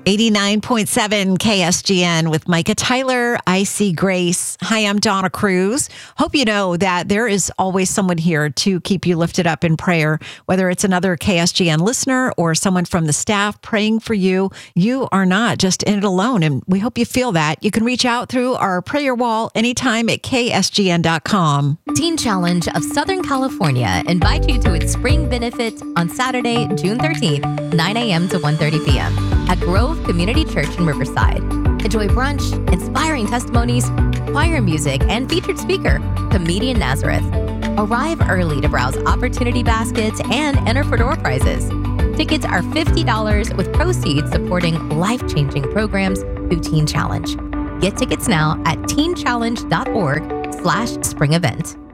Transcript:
89.7 KSGN with Micah Tyler, I See Grace. Hi, I'm Donna Cruz. Hope you know that there is always someone here to keep you lifted up in prayer, whether it's another KSGN listener or someone from the staff praying for you. You are not just in it alone, and we hope you feel that. You can reach out through our prayer wall anytime at ksgn.com. Teen Challenge of Southern California invites you to its spring benefit on Saturday, June 13th, 9 a.m. to 1:30 p.m. at Grove Community Church in Riverside. Enjoy brunch, inspiring testimonies, choir music, and featured speaker, Comedian Nazareth. Arrive early to browse opportunity baskets and enter for door prizes. Tickets are $50 with proceeds supporting life-changing programs through Teen Challenge. Get tickets now at teenchallenge.org/spring event.